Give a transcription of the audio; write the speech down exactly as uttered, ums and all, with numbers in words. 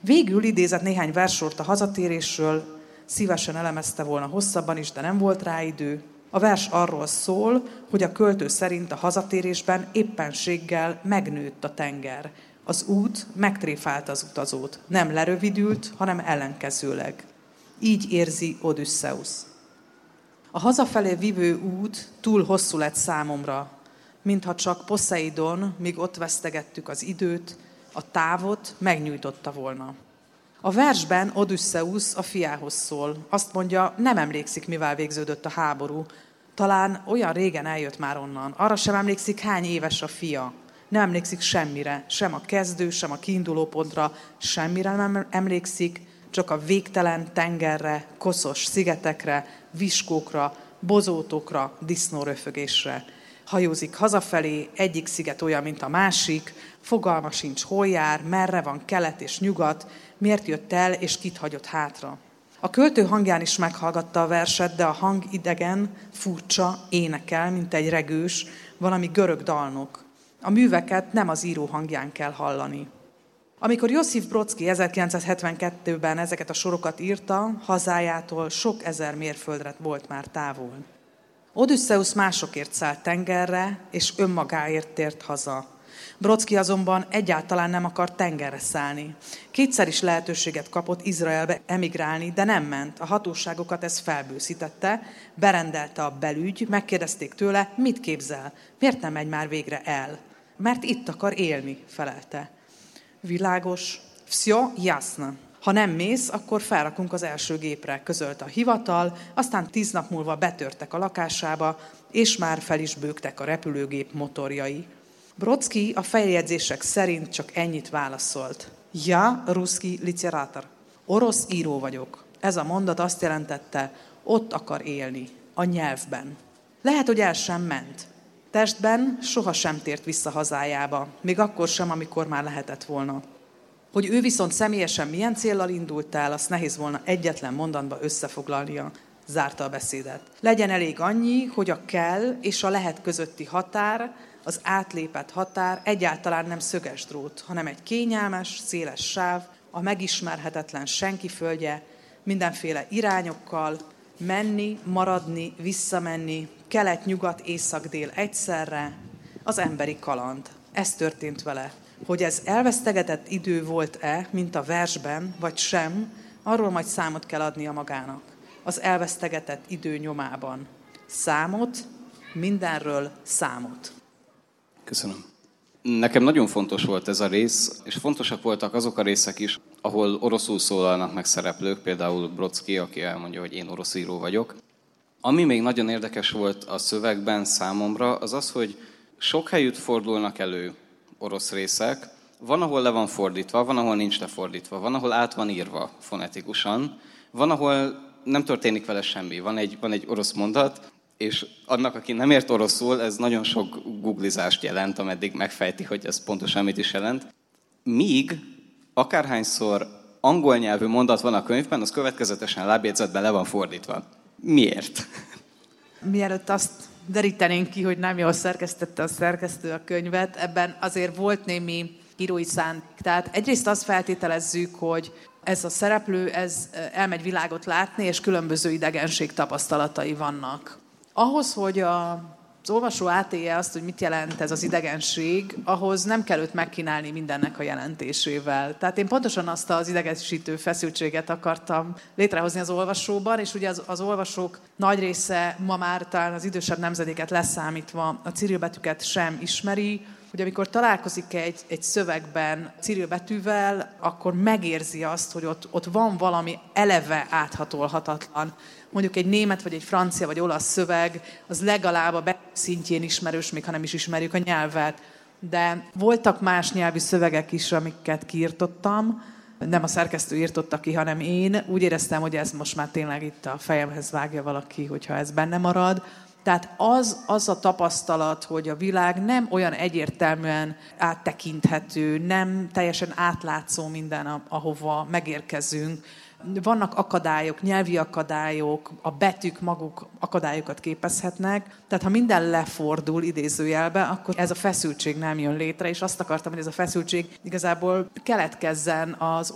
Végül idézett néhány verssort a hazatérésről, szívesen elemezte volna hosszabban is, de nem volt rá idő. A vers arról szól, hogy a költő szerint a hazatérésben éppenséggel megnőtt a tenger. Az út megtréfálta az utazót. Nem lerövidült, hanem ellenkezőleg. Így érzi Odüsszeusz. A hazafelé vívő út túl hosszú lett számomra, mintha csak Poszeidon, míg ott vesztegettük az időt, a távot megnyújtotta volna. A versben Odüsszeusz a fiához szól. Azt mondja, nem emlékszik, mivel végződött a háború. Talán olyan régen eljött már onnan. Arra sem emlékszik, hány éves a fia. Nem emlékszik semmire, sem a kezdő, sem a kiindulópontra, semmire nem emlékszik, csak a végtelen tengerre, koszos szigetekre, viskókra, bozótokra, disznóröfögésre. Hajózik hazafelé, egyik sziget olyan, mint a másik, fogalma sincs, hol jár, merre van kelet és nyugat, miért jött el és kit hagyott hátra. A költő hangján is meghallgatta a verset, de a hang idegen, furcsa, énekel, mint egy regős, valami görög dalnok. A műveket nem az író hangján kell hallani. Amikor Josif Brodski ezerkilencszázhetvenkettőben ezeket a sorokat írta, hazájától sok ezer mérföldre volt már távol. Odüsszeusz másokért szállt tengerre, és önmagáért tért haza. Brodski azonban egyáltalán nem akart tengerre szállni. Kétszer is lehetőséget kapott Izraelbe emigrálni, de nem ment. A hatóságokat ez felbőszítette, berendelte a belügy, megkérdezték tőle, mit képzel, miért nem megy már végre el? Mert itt akar élni, felelte. Világos, всё ясно. Ha nem mész, akkor felrakunk az első gépre, közölte a hivatal, aztán tíz nap múlva betörtek a lakásába, és már fel is bőgtek a repülőgép motorjai. Brodski a feljegyzések szerint csak ennyit válaszolt. Ja, ruszki literátor. Orosz író vagyok. Ez a mondat azt jelentette, ott akar élni, a nyelvben. Lehet, hogy el sem ment. Testben sohasem tért vissza hazájába, még akkor sem, amikor már lehetett volna. Hogy ő viszont személyesen milyen céllal indult el, azt nehéz volna egyetlen mondatba összefoglalnia, zárta a beszédet. Legyen elég annyi, hogy a kell és a lehet közötti határ, az átlépett határ egyáltalán nem szöges drót, hanem egy kényelmes, széles sáv, a megismerhetetlen senki földje, mindenféle irányokkal, menni, maradni, visszamenni, kelet, nyugat, észak, dél egyszerre, az emberi kaland. Ez történt vele. Hogy ez elvesztegetett idő volt-e, mint a versben, vagy sem, arról majd számot kell adnia magának. Az elvesztegetett idő nyomában. Számot, mindenről számot. Köszönöm. Nekem nagyon fontos volt ez a rész, és fontosak voltak azok a részek is, ahol oroszul szólalnak meg szereplők, például Brodski, aki elmondja, hogy én orosz író vagyok. Ami még nagyon érdekes volt a szövegben számomra, az az, hogy sok helyütt fordulnak elő orosz részek. Van, ahol le van fordítva, van, ahol nincs lefordítva, van, ahol át van írva fonetikusan, van, ahol nem történik vele semmi. Van egy, van egy orosz mondat, és annak, aki nem ért oroszul, ez nagyon sok googlizást jelent, ameddig megfejti, hogy ez pontosan mit is jelent. Míg akárhányszor angol nyelvű mondat van a könyvben, az következetesen lábjegyzetben le van fordítva. Miért? Mielőtt azt derítenénk ki, hogy nem jól szerkesztette a szerkesztő a könyvet, ebben azért volt némi írói szándék. Tehát egyrészt azt feltételezzük, hogy ez a szereplő ez elmegy világot látni, és különböző idegenség tapasztalatai vannak. Ahhoz, hogy a az olvasó átélje azt, hogy mit jelent ez az idegenség, ahhoz nem kell őt megkínálni mindennek a jelentésével. Tehát én pontosan azt az idegesítő feszültséget akartam létrehozni az olvasóban, és ugye az, az olvasók nagy része ma már talán az idősebb nemzedéket leszámítva a cirilbetűket sem ismeri, hogy amikor találkozik egy, egy szövegben cirilbetűvel, akkor megérzi azt, hogy ott, ott van valami eleve áthatolhatatlan. Mondjuk egy német, vagy egy francia, vagy olasz szöveg, az legalább a betű szintjén ismerős, még ha nem is ismerjük a nyelvet. De voltak más nyelvű szövegek is, amiket kiirtottam. Nem a szerkesztő írtotta ki, hanem én. Úgy éreztem, hogy ez most már tényleg itt a fejemhez vágja valaki, hogyha ez benne marad. Tehát az, az a tapasztalat, hogy a világ nem olyan egyértelműen áttekinthető, nem teljesen átlátszó minden, ahova megérkezünk. Vannak akadályok, nyelvi akadályok, a betűk maguk akadályokat képezhetnek. Tehát ha minden lefordul idézőjelbe, akkor ez a feszültség nem jön létre, és azt akartam, hogy ez a feszültség igazából keletkezzen az